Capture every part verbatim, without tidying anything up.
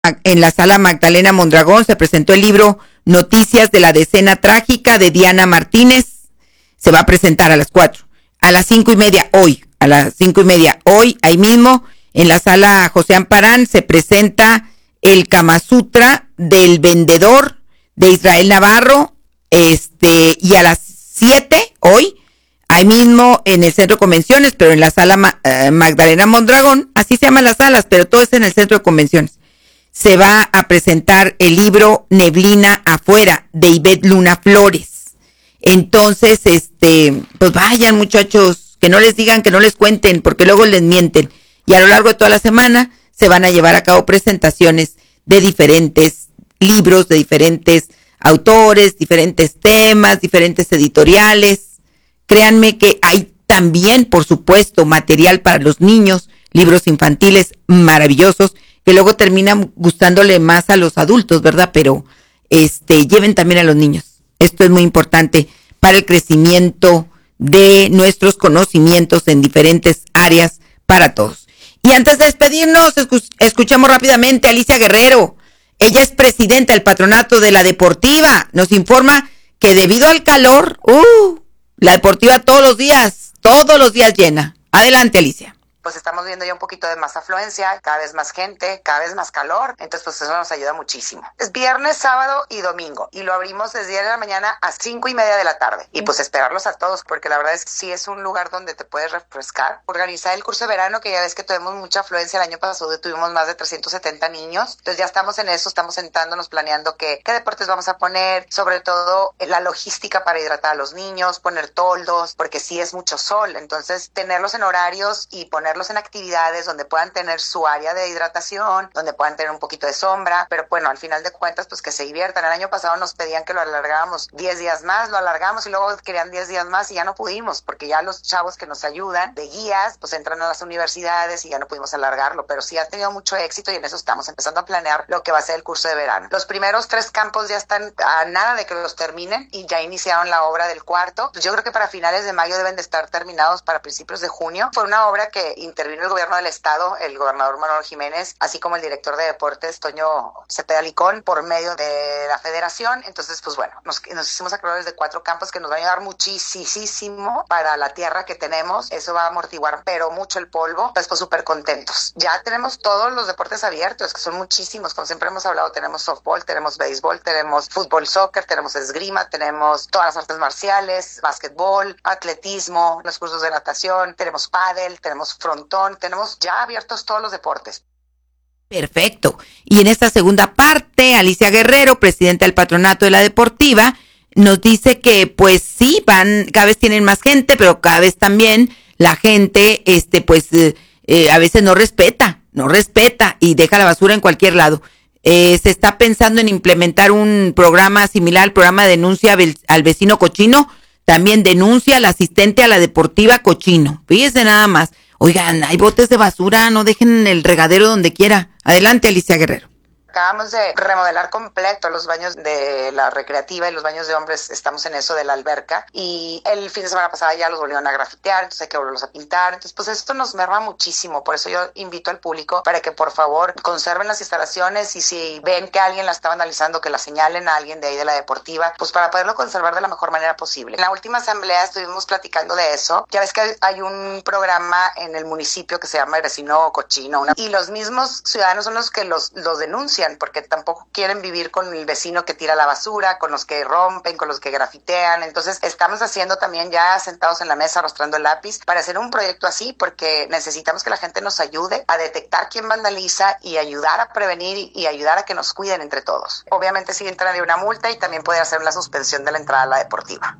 en la sala Magdalena Mondragón se presentó el libro Noticias de la Decena Trágica de Diana Martínez. Se va a presentar a las cuatro. A las cinco y media hoy, a las cinco y media hoy, ahí mismo, en la sala José Amparán, se presenta el Kama Sutra del Vendedor de Israel Navarro, este, y a las siete hoy, ahí mismo en el Centro de Convenciones, pero en la sala Ma- eh, Magdalena Mondragón, así se llaman las salas, pero todo es en el Centro de Convenciones. Se va a presentar el libro Neblina Afuera de Ivette Luna Flores. Entonces, este, pues vayan muchachos, que no les digan, que no les cuenten, porque luego les mienten. Y a lo largo de toda la semana se van a llevar a cabo presentaciones de diferentes libros, de diferentes autores, diferentes temas, diferentes editoriales. Créanme que hay también, por supuesto, material para los niños, libros infantiles maravillosos, que luego terminan gustándole más a los adultos, ¿verdad? Pero este, lleven también a los niños. Esto es muy importante para el crecimiento de nuestros conocimientos en diferentes áreas para todos. Y antes de despedirnos, escu- escuchemos rápidamente a Alicia Guerrero. Ella es presidenta del patronato de la Deportiva. Nos informa que debido al calor, uh, la Deportiva todos los días, todos los días llena. Adelante, Alicia. Pues estamos viendo ya un poquito de más afluencia, cada vez más gente, cada vez más calor, entonces pues eso nos ayuda muchísimo. Es viernes, sábado y domingo, y lo abrimos desde diez de la mañana a cinco y media de la tarde, y pues esperarlos a todos, porque la verdad es que sí es un lugar donde te puedes refrescar. Organizar el curso de verano, que ya ves que tuvimos mucha afluencia, el año pasado tuvimos más de trescientos setenta niños, entonces ya estamos en eso, estamos sentándonos, planeando qué, qué deportes vamos a poner, sobre todo la logística para hidratar a los niños, poner toldos, porque sí es mucho sol, entonces tenerlos en horarios y poner en actividades donde puedan tener su área de hidratación, donde puedan tener un poquito de sombra, pero bueno, al final de cuentas, pues que se diviertan. El año pasado nos pedían que lo alargáramos diez días más, lo alargamos y luego querían diez días más y ya no pudimos, porque ya los chavos que nos ayudan de guías, pues entran a las universidades y ya no pudimos alargarlo, pero sí ha tenido mucho éxito y en eso estamos empezando a planear lo que va a ser el curso de verano. Los primeros tres campos ya están a nada de que los terminen y ya iniciaron la obra del cuarto. Pues yo creo que para finales de mayo deben de estar terminados para principios de junio. Fue una obra que intervino el gobierno del estado, el gobernador Manuel Jiménez, así como el director de deportes, Toño Cepeda Licón, por medio de la federación. Entonces, pues bueno, nos, nos hicimos acreedores de cuatro campos que nos van a ayudar muchísimo para la tierra que tenemos. Eso va a amortiguar, pero mucho el polvo. Entonces, pues súper contentos. Ya tenemos todos los deportes abiertos, que son muchísimos. Como siempre hemos hablado, tenemos softball, tenemos béisbol, tenemos fútbol, soccer, tenemos esgrima, tenemos todas las artes marciales, básquetbol, atletismo, los cursos de natación, tenemos pádel, tenemos frontón, tenemos ya abiertos todos los deportes. Perfecto. Y en esta segunda parte, Alicia Guerrero, presidenta del patronato de la Deportiva, nos dice que pues sí, van, cada vez tienen más gente, pero cada vez también la gente, este, pues eh, eh, a veces no respeta, no respeta y deja la basura en cualquier lado. Eh, se está pensando en implementar un programa similar al programa de denuncia al vecino cochino, también denuncia al asistente a la Deportiva cochino. Fíjese nada más. Oigan, hay botes de basura, no dejen el regadero donde quiera. Adelante, Alicia Guerrero. Acabamos de remodelar completo los baños de la recreativa y los baños de hombres, estamos en eso de la alberca, y el fin de semana pasada ya los volvieron a grafitear, entonces hay que volverlos a pintar, entonces pues esto nos merma muchísimo, por eso yo invito al público para que por favor conserven las instalaciones y si ven que alguien la está vandalizando, que la señalen a alguien de ahí de la Deportiva, pues para poderlo conservar de la mejor manera posible. En la última asamblea estuvimos platicando de eso, ya ves que hay un programa en el municipio que se llama El Vecino Cochino, una, y los mismos ciudadanos son los que los, los denuncian, porque tampoco quieren vivir con el vecino que tira la basura, con los que rompen, con los que grafitean. Entonces estamos haciendo también ya sentados en la mesa arrastrando el lápiz para hacer un proyecto así, porque necesitamos que la gente nos ayude a detectar quién vandaliza y ayudar a prevenir y ayudar a que nos cuiden entre todos. Obviamente sí entraría una multa y también puede hacer la suspensión de la entrada a la Deportiva.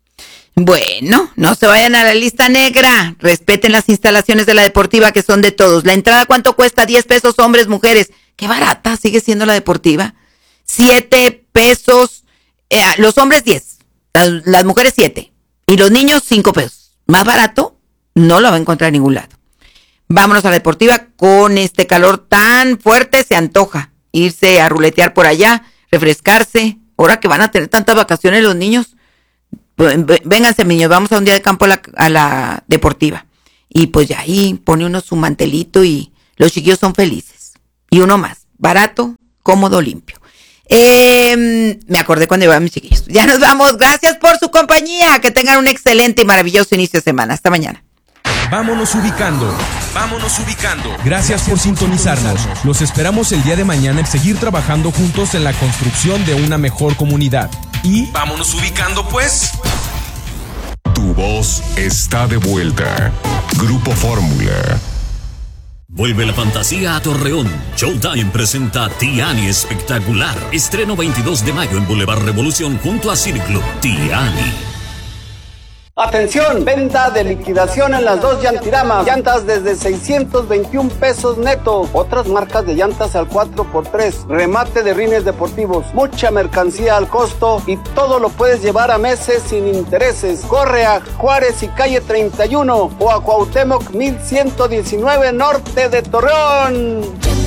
Bueno, no se vayan a la lista negra, respeten las instalaciones de la Deportiva que son de todos. La entrada, ¿cuánto cuesta? diez pesos, hombres, mujeres. Qué barata sigue siendo la Deportiva. siete pesos, eh, los hombres diez, las, las mujeres siete y los niños cinco pesos. Más barato no lo va a encontrar en ningún lado. Vámonos a la Deportiva, con este calor tan fuerte se antoja irse a ruletear por allá, refrescarse. Ahora que van a tener tantas vacaciones los niños, vénganse niños, vamos a un día de campo a la, a la Deportiva. Y pues ya ahí pone uno su mantelito y los chiquillos son felices. Y uno más. barato, cómodo, limpio. Eh, me acordé cuando iba a mis chiquillos. Ya nos vamos. Gracias por su compañía. Que tengan un excelente y maravilloso inicio de semana. Hasta mañana. Vámonos ubicando. Vámonos ubicando. Gracias por sintonizarnos. Los esperamos el día de mañana en seguir trabajando juntos en la construcción de una mejor comunidad. Y vámonos ubicando, pues. Tu voz está de vuelta. Grupo Fórmula. Vuelve la fantasía a Torreón. Showtime presenta Tiani Espectacular. Estreno veintidós de mayo en Boulevard Revolución junto a City Club. Tiani. Atención, venta de liquidación en las dos Llantiramas. Llantas desde seiscientos veintiún pesos neto. Otras marcas de llantas al cuatro por tres. Remate de rines deportivos. Mucha mercancía al costo y todo lo puedes llevar a meses sin intereses. Corre a Juárez y calle treinta y uno o a Cuauhtémoc mil ciento diecinueve norte de Torreón.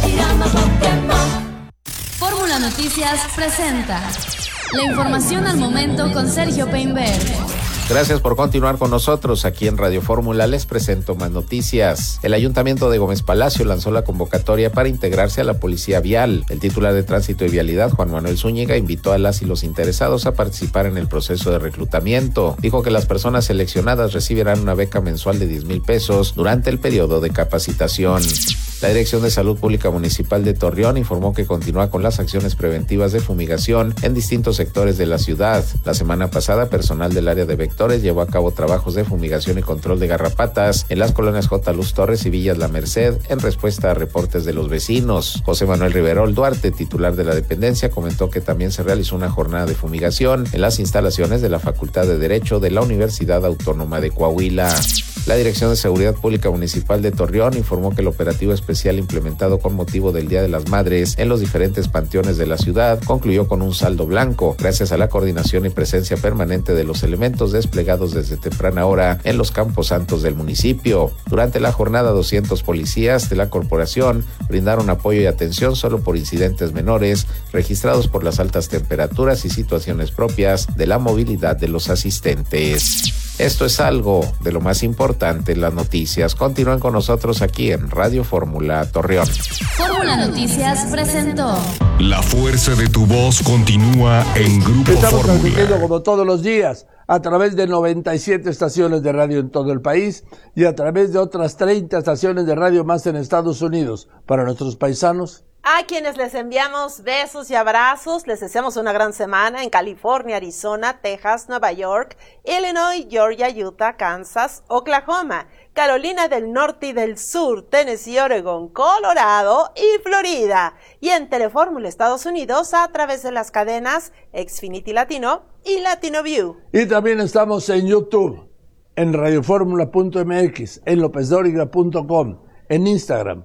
Fórmula Noticias presenta la información al momento con Sergio Peinberg. Gracias por continuar con nosotros. Aquí en Radio Fórmula les presento más noticias. El Ayuntamiento de Gómez Palacio lanzó la convocatoria para integrarse a la Policía Vial. El titular de Tránsito y Vialidad, Juan Manuel Zúñiga, invitó a las y los interesados a participar en el proceso de reclutamiento. Dijo que las personas seleccionadas recibirán una beca mensual de diez mil pesos durante el periodo de capacitación. La Dirección de Salud Pública Municipal de Torreón informó que continúa con las acciones preventivas de fumigación en distintos sectores de la ciudad. La semana pasada, personal del área de vectores llevó a cabo trabajos de fumigación y control de garrapatas en las colonias J. Luz Torres y Villas La Merced en respuesta a reportes de los vecinos. José Manuel Riverol Duarte, titular de la dependencia, comentó que también se realizó una jornada de fumigación en las instalaciones de la Facultad de Derecho de la Universidad Autónoma de Coahuila. La Dirección de Seguridad Pública Municipal de Torreón informó que el operativo especial implementado con motivo del Día de las Madres en los diferentes panteones de la ciudad concluyó con un saldo blanco, gracias a la coordinación y presencia permanente de los elementos desplegados desde temprana hora en los campos santos del municipio. Durante la jornada, doscientos policías de la corporación brindaron apoyo y atención solo por incidentes menores registrados por las altas temperaturas y situaciones propias de la movilidad de los asistentes. Esto es algo de lo más importante en las noticias. Continúen con nosotros aquí en Radio Fórmula Torreón. Fórmula Noticias presentó. La fuerza de tu voz continúa en Grupo Estamos Fórmula. transmitiendo como todos los días a través de noventa y siete estaciones de radio en todo el país y a través de otras treinta estaciones de radio más en Estados Unidos. Para nuestros paisanos, a quienes les enviamos besos y abrazos, les deseamos una gran semana en California, Arizona, Texas, Nueva York, Illinois, Georgia, Utah, Kansas, Oklahoma, Carolina del Norte y del Sur, Tennessee, Oregon, Colorado y Florida. Y en Telefórmula Estados Unidos a través de las cadenas Xfinity Latino y Latino View. y también estamos en YouTube, en radioformula punto m x, en lopez dóriga punto com, en Instagram.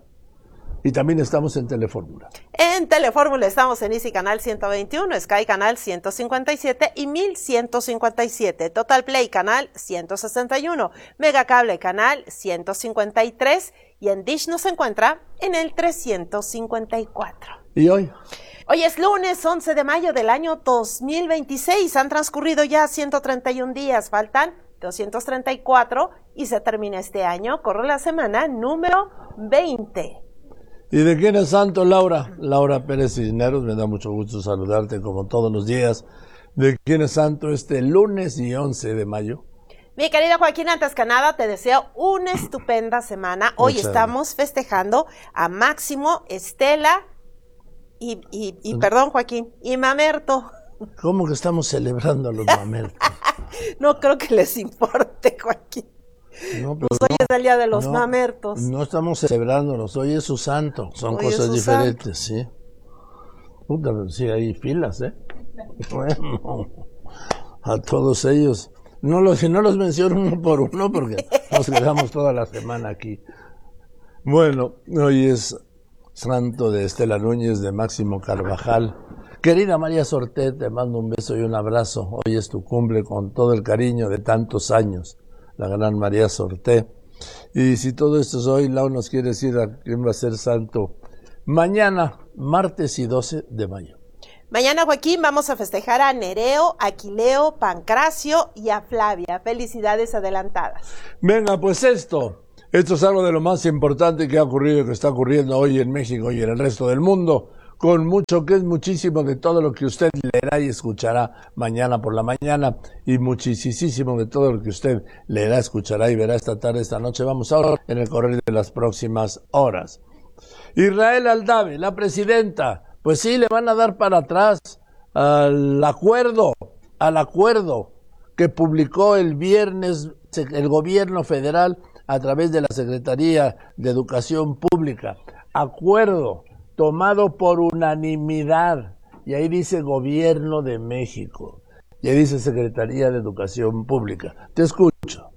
Y también estamos en Telefórmula. En Telefórmula estamos en Easy Canal ciento veintiuno, Sky Canal ciento cincuenta y siete y mil ciento cincuenta y siete, Total Play Canal ciento sesenta y uno, Megacable Canal ciento cincuenta y tres y en Dish nos encuentra en el trescientos cincuenta y cuatro. ¿Y hoy? Hoy es lunes once de mayo del año dos mil veintiséis, han transcurrido ya ciento treinta y un días, faltan doscientos treinta y cuatro y se termina este año, corre la semana número veinte. ¿Y de quién es santo, Laura? Laura Pérez Cisneros, me da mucho gusto saludarte como todos los días. ¿De quién es santo este lunes y once de mayo? Mi querido Joaquín, antes que nada, te deseo una estupenda semana. Hoy Muchas estamos festejando a Máximo, Estela y, y, y perdón, Joaquín, y Mamerto. ¿Cómo que estamos celebrando a los Mamertos? No creo que les importe, Joaquín. No, pero pues hoy no, es el día de los no, mamertos. No estamos celebrándolos, hoy es su santo, son hoy cosas diferentes, santo. Sí. Puta, sí, hay filas, ¿eh? Bueno, a todos ellos. No los, si no los menciono uno por uno porque nos quedamos toda la semana aquí. Bueno, hoy es santo de Estela Núñez, de Máximo Carvajal. Querida María Sorté, te mando un beso y un abrazo. Hoy es tu cumple con todo el cariño de tantos años. La gran María Sorté. Y si todo esto es hoy, Lau nos quiere decir a quién va a ser santo mañana, martes y doce de mayo. Mañana, Joaquín, vamos a festejar a Nereo, Aquileo, Pancracio y a Flavia. Felicidades adelantadas. Venga, pues esto Esto es algo de lo más importante que ha ocurrido y que está ocurriendo hoy en México y en el resto del mundo, con mucho que es muchísimo de todo lo que usted leerá y escuchará mañana por la mañana, y muchísimo de todo lo que usted leerá, escuchará y verá esta tarde, esta noche. Vamos ahora en el correr de las próximas horas. Israel Aldave, la presidenta, pues sí, le van a dar para atrás al acuerdo, al acuerdo que publicó el viernes el gobierno federal a través de la Secretaría de Educación Pública. Acuerdo tomado por unanimidad, y ahí dice Gobierno de México, y ahí dice Secretaría de Educación Pública. Te escucho.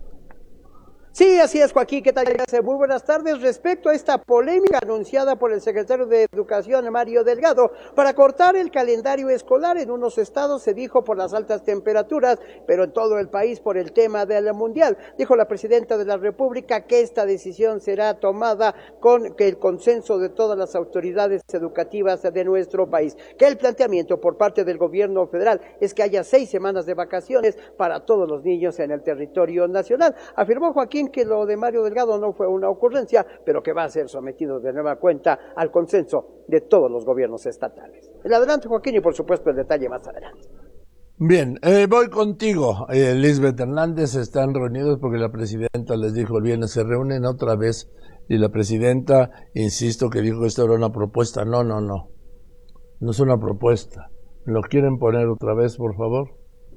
Sí, así es, Joaquín, ¿qué tal? Muy buenas tardes. Respecto a esta polémica anunciada por el secretario de Educación, Mario Delgado, para cortar el calendario escolar en unos estados, se dijo por las altas temperaturas, pero en todo el país por el tema del mundial. Dijo la presidenta de la República que esta decisión será tomada con el consenso de todas las autoridades educativas de nuestro país. Que el planteamiento por parte del gobierno federal es que haya seis semanas de vacaciones para todos los niños en el territorio nacional. Afirmó Joaquín que lo de Mario Delgado no fue una ocurrencia, pero que va a ser sometido de nueva cuenta al consenso de todos los gobiernos estatales. El adelante, Joaquín, y por supuesto el detalle más adelante. Bien, eh, voy contigo. Eh, Lisbeth Hernández están reunidos porque la presidenta les dijo el viernes, se reúnen otra vez, y la presidenta, insisto, que dijo que esto era una propuesta. No, no, no. No es una propuesta. ¿Lo quieren poner otra vez, por favor?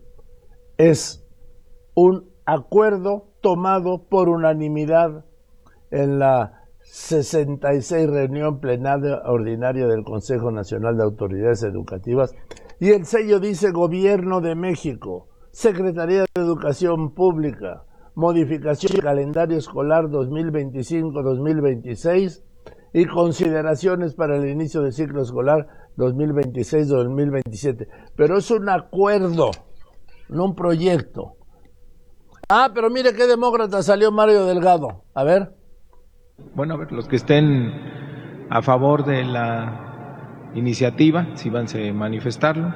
Es un acuerdo tomado por unanimidad en la sesenta y seis reunión plenaria ordinaria del Consejo Nacional de Autoridades Educativas, y el sello dice Gobierno de México, Secretaría de Educación Pública, modificación del calendario escolar dos mil veinticinco dos mil veintiséis y consideraciones para el inicio del ciclo escolar dos mil veintiséis dos mil veintisiete. Pero es un acuerdo, no un proyecto. Ah, pero mire qué demócrata salió Mario Delgado. A ver. Bueno, a ver, los que estén a favor de la iniciativa, si van a manifestarlo.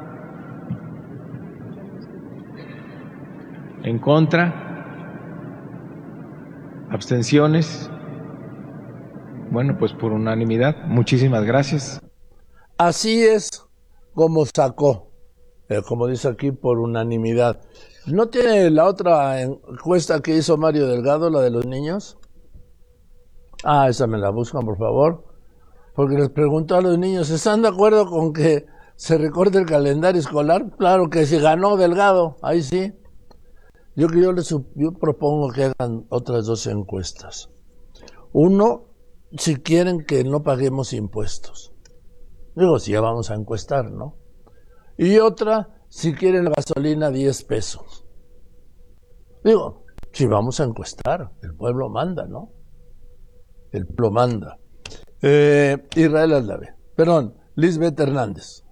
En contra. Abstenciones. Bueno, pues por unanimidad. Muchísimas gracias. Así es como sacó, eh, como dice aquí, por unanimidad. ¿No tiene la otra encuesta que hizo Mario Delgado, la de los niños? Ah, esa me la buscan, por favor. Porque les preguntó a los niños, ¿están de acuerdo con que se recorte el calendario escolar? Claro que sí, ganó Delgado, ahí sí. Yo, yo, les, yo propongo que hagan otras dos encuestas. Uno, si quieren que no paguemos impuestos. Digo, si ya vamos a encuestar, ¿no? Y otra, si quieren la gasolina diez pesos. Digo, si vamos a encuestar, el pueblo manda, ¿no? El pueblo manda. Eh, Israel Aldave, perdón, Lisbeth Hernández.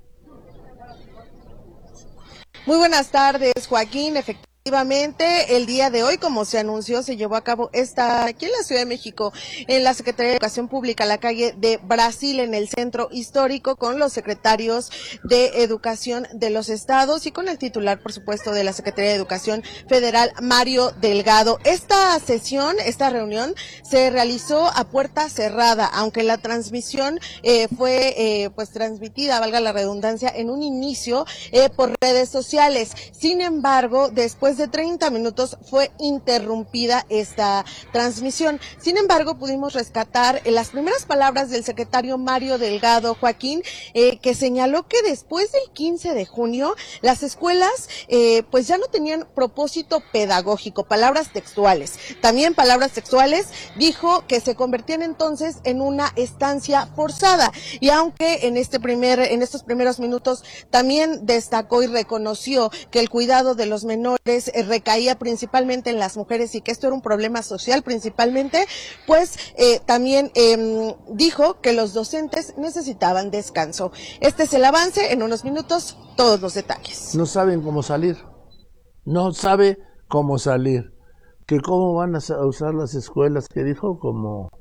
Muy buenas tardes, Joaquín. Efectivamente, el día de hoy, como se anunció, se llevó a cabo esta aquí en la Ciudad de México, en la Secretaría de Educación Pública, la calle de Brasil, en el centro histórico, con los secretarios de Educación de los estados y con el titular, por supuesto, de la Secretaría de Educación Federal, Mario Delgado. Esta sesión, esta reunión, se realizó a puerta cerrada, aunque la transmisión eh, fue eh, pues transmitida, valga la redundancia, en un inicio eh, por redes sociales. Sin embargo, después de treinta minutos fue interrumpida esta transmisión. Sin embargo, pudimos rescatar eh, las primeras palabras del secretario Mario Delgado, Joaquín, eh, que señaló que después del quince de junio las escuelas eh, pues ya no tenían propósito pedagógico, palabras textuales. También palabras textuales, dijo que se convertían entonces en una estancia forzada, y aunque en este primer en estos primeros minutos también destacó y reconoció que el cuidado de los menores recaía principalmente en las mujeres y que esto era un problema social principalmente, pues eh, también eh, dijo que los docentes necesitaban descanso. Este es el avance, en unos minutos todos los detalles. No saben cómo salir, no sabe cómo salir, que cómo van a usar las escuelas, que dijo, como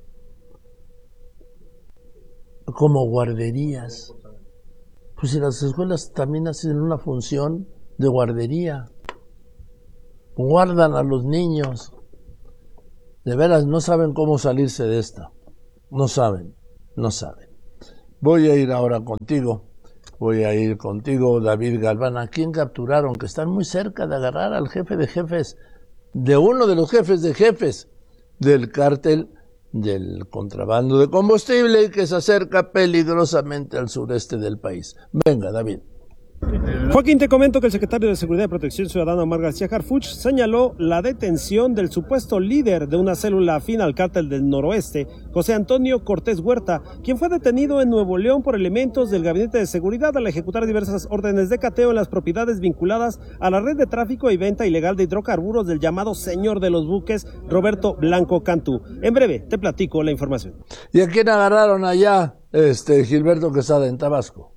como guarderías. Pues si las escuelas también hacen una función de guardería, guardan a los niños. De veras, no saben cómo salirse de esta. No saben, no saben. Voy a ir ahora contigo. Voy a ir contigo, David Galván. ¿A quién capturaron? Que están muy cerca de agarrar al jefe de jefes, de uno de los jefes de jefes del cártel del contrabando de combustible y que se acerca peligrosamente al sureste del país. Venga, David. Joaquín, te comento que el secretario de Seguridad y Protección Ciudadana, Omar García Harfuch, señaló la detención del supuesto líder de una célula afín al cártel del Noroeste, José Antonio Cortés Huerta, quien fue detenido en Nuevo León por elementos del Gabinete de Seguridad al ejecutar diversas órdenes de cateo en las propiedades vinculadas a la red de tráfico y venta ilegal de hidrocarburos del llamado señor de los buques, Roberto Blanco Cantú. En breve te platico la información. ¿Y a quién agarraron allá, este Gilberto Quesada, en Tabasco?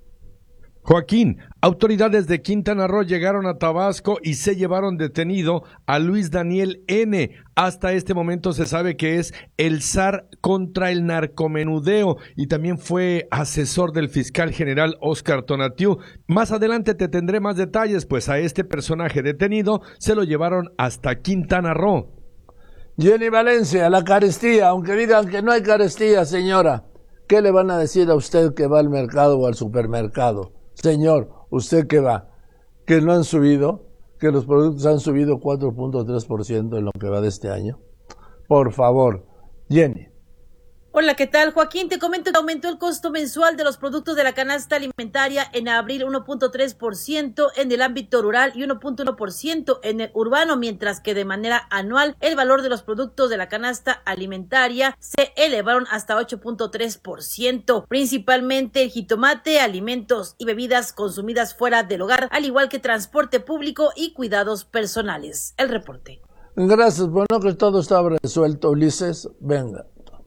Joaquín, autoridades de Quintana Roo llegaron a Tabasco y se llevaron detenido a Luis Daniel N. Hasta este momento se sabe que es el zar contra el narcomenudeo y también fue asesor del fiscal general Óscar Tonatiuh. Más adelante te tendré más detalles, pues a este personaje detenido se lo llevaron hasta Quintana Roo. Jenny Valencia, la carestía, aunque digan que no hay carestía, señora, ¿qué le van a decir a usted que va al mercado o al supermercado? Señor, ¿usted qué va? ¿Que no han subido? ¿Que los productos han subido cuatro punto tres por ciento en lo que va de este año? Por favor, Jenny. Hola, ¿qué tal, Joaquín? Te comento que aumentó el costo mensual de los productos de la canasta alimentaria en abril uno punto tres por ciento en el ámbito rural y uno punto uno por ciento en el urbano, mientras que de manera anual el valor de los productos de la canasta alimentaria se elevaron hasta ocho punto tres por ciento, principalmente el jitomate, alimentos y bebidas consumidas fuera del hogar, al igual que transporte público y cuidados personales. El reporte. Gracias, bueno que todo está resuelto, Ulises, venga.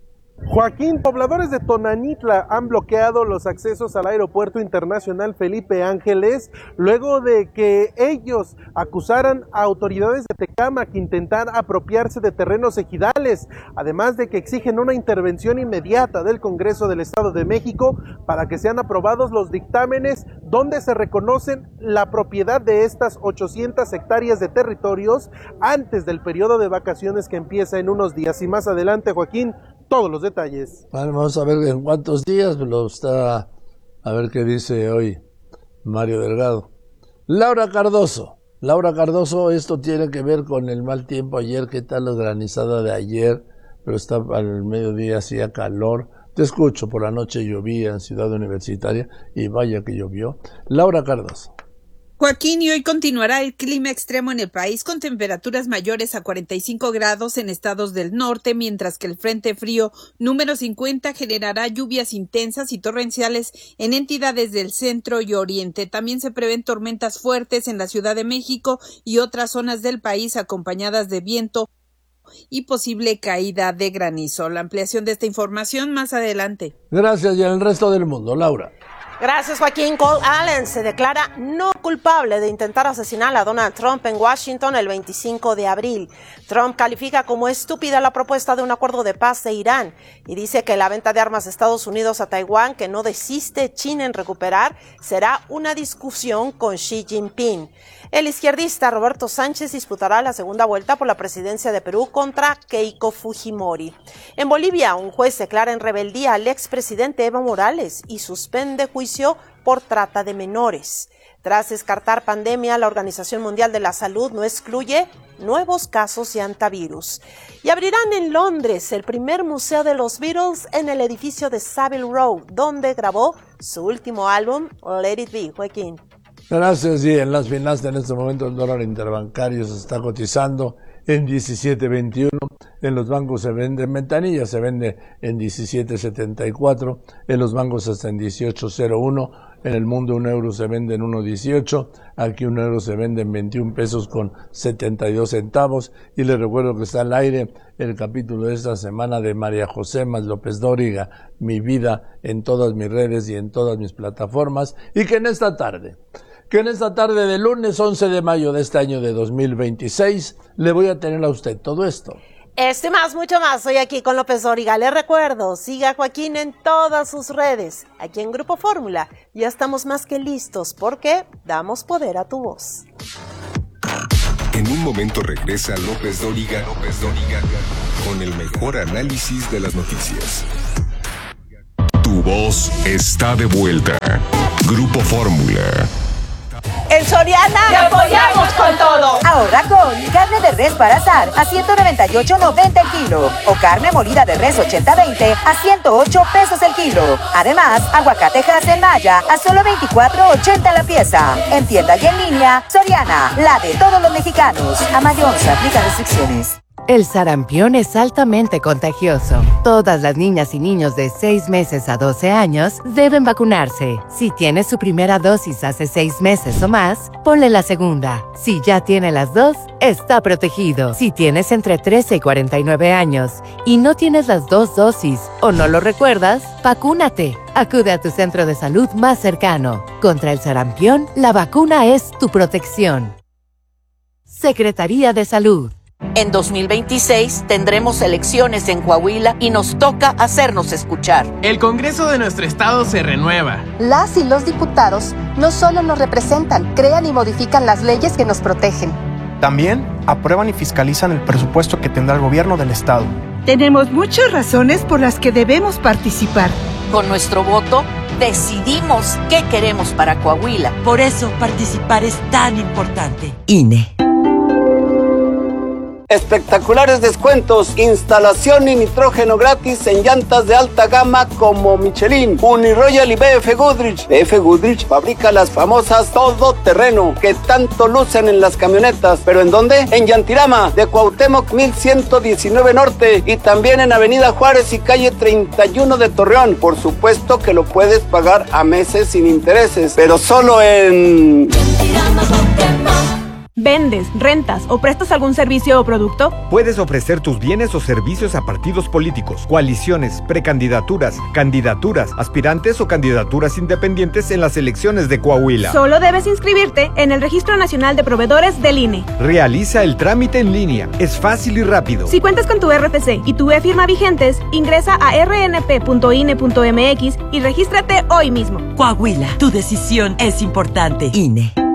Joaquín, pobladores de Tonanitla han bloqueado los accesos al Aeropuerto Internacional Felipe Ángeles luego de que ellos acusaran a autoridades de Tecámac que intentar apropiarse de terrenos ejidales, además de que exigen una intervención inmediata del Congreso del Estado de México para que sean aprobados los dictámenes donde se reconocen la propiedad de estas ochocientas hectáreas de territorios antes del periodo de vacaciones que empieza en unos días. Y más adelante, Joaquín, todos los detalles. Vamos a ver en cuántos días lo está, a ver qué dice hoy Mario Delgado. Laura Cardoso. Laura Cardoso, esto tiene que ver con el mal tiempo ayer. ¿Qué tal la granizada de ayer? Pero está al mediodía, hacía calor. Te escucho, por la noche llovía en Ciudad Universitaria y vaya que llovió. Laura Cardoso. Joaquín, y hoy continuará el clima extremo en el país con temperaturas mayores a cuarenta y cinco grados en estados del norte, mientras que el Frente Frío número cincuenta generará lluvias intensas y torrenciales en entidades del centro y oriente. También se prevén tormentas fuertes en la Ciudad de México y otras zonas del país acompañadas de viento y posible caída de granizo. La ampliación de esta información más adelante. Gracias, y al resto del mundo, Laura. Gracias, Joaquín. Cole Allen se declara no culpable de intentar asesinar a Donald Trump en Washington el veinticinco de abril. Trump califica como estúpida la propuesta de un acuerdo de paz de Irán y dice que la venta de armas de Estados Unidos a Taiwán, que no desiste China en recuperar, será una discusión con Xi Jinping. El izquierdista Roberto Sánchez disputará la segunda vuelta por la presidencia de Perú contra Keiko Fujimori. En Bolivia, un juez declara en rebeldía al expresidente Evo Morales y suspende juicio por trata de menores. Tras descartar pandemia, la Organización Mundial de la Salud no excluye nuevos casos de antivirus. Y abrirán en Londres el primer museo de los Beatles en el edificio de Savile Row, donde grabó su último álbum, Let It Be. Joaquín. Gracias, y en las finanzas en este momento el dólar interbancario se está cotizando en diecisiete veintiuno, en los bancos se vende, en ventanilla se vende en diecisiete setenta y cuatro, en los bancos hasta en dieciocho cero uno, en el mundo un euro se vende en uno dieciocho, aquí un euro se vende en veintiún pesos con setenta y dos centavos, y les recuerdo que está al aire el capítulo de esta semana de María José Más López Dóriga, Mi Vida, en todas mis redes y en todas mis plataformas, y que en esta tarde, que en esta tarde de lunes once de mayo de este año de dos mil veintiséis, le voy a tener a usted todo esto. Este más, mucho más, soy aquí con López Dóriga. Les recuerdo, siga a Joaquín en todas sus redes, aquí en Grupo Fórmula. Ya estamos más que listos porque damos poder a tu voz. En un momento regresa López Dóriga, López Dóriga, con el mejor análisis de las noticias. Tu voz está de vuelta. Grupo Fórmula. En Soriana ¡te apoyamos con todo! Ahorra con carne de res para asar a ciento noventa y ocho noventa el kilo o carne molida de res ochenta veinte a ciento ocho pesos el kilo. Además, aguacate Hass en Maya a solo veinticuatro ochenta la pieza. En tienda y en línea, Soriana, la de todos los mexicanos. A mayo once, aplica restricciones. El sarampión es altamente contagioso. Todas las niñas y niños de seis meses a doce años deben vacunarse. Si tiene su primera dosis hace seis meses o más, ponle la segunda. Si ya tiene las dos, está protegido. Si tienes entre trece y cuarenta y nueve años y no tienes las dos dosis o no lo recuerdas, vacúnate. Acude a tu centro de salud más cercano. Contra el sarampión, la vacuna es tu protección. Secretaría de Salud. En dos mil veintiséis tendremos elecciones en Coahuila y nos toca hacernos escuchar. El Congreso de nuestro estado se renueva. Las y los diputados no solo nos representan, crean y modifican las leyes que nos protegen. También aprueban y fiscalizan el presupuesto que tendrá el gobierno del estado. Tenemos muchas razones por las que debemos participar. Con nuestro voto decidimos qué queremos para Coahuila. Por eso participar es tan importante. I N E. Espectaculares descuentos, instalación y nitrógeno gratis en llantas de alta gama como Michelin, Uniroyal y B F Goodrich. B F Goodrich fabrica las famosas todoterreno que tanto lucen en las camionetas. ¿Pero en dónde? En Yantirama, de Cuauhtémoc mil ciento diecinueve Norte y también en Avenida Juárez y calle treinta y uno de Torreón. Por supuesto que lo puedes pagar a meses sin intereses, pero solo en... ¿Vendes, rentas o prestas algún servicio o producto? Puedes ofrecer tus bienes o servicios a partidos políticos, coaliciones, precandidaturas, candidaturas, aspirantes o candidaturas independientes en las elecciones de Coahuila. Solo debes inscribirte en el Registro Nacional de Proveedores del I N E. Realiza el trámite en línea. Es fácil y rápido. Si cuentas con tu R T C y tu e-firma vigentes, ingresa a r n p punto i n e punto m x y regístrate hoy mismo. Coahuila, tu decisión es importante. I N E.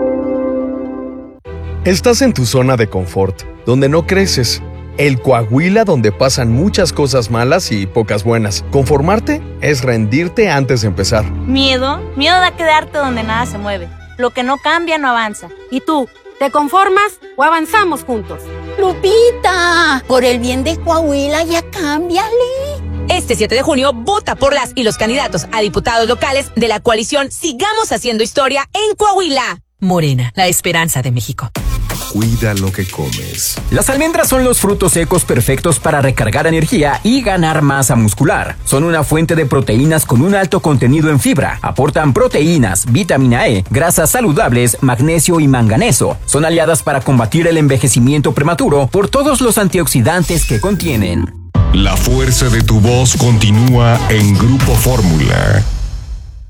Estás en tu zona de confort, donde no creces. El Coahuila donde pasan muchas cosas malas y pocas buenas. Conformarte es rendirte antes de empezar. Miedo, miedo a quedarte donde nada se mueve. Lo que no cambia no avanza. ¿Y tú, te conformas o avanzamos juntos? Lupita, por el bien de Coahuila ya cámbiale. Este siete de junio, vota por las y los candidatos a diputados locales de la coalición Sigamos Haciendo Historia en Coahuila. Morena, la esperanza de México. Cuida lo que comes. Las almendras son los frutos secos perfectos para recargar energía y ganar masa muscular. Son una fuente de proteínas con un alto contenido en fibra. Aportan proteínas, vitamina E, grasas saludables, magnesio y manganeso. Son aliadas para combatir el envejecimiento prematuro por todos los antioxidantes que contienen. La fuerza de tu voz continúa en Grupo Fórmula.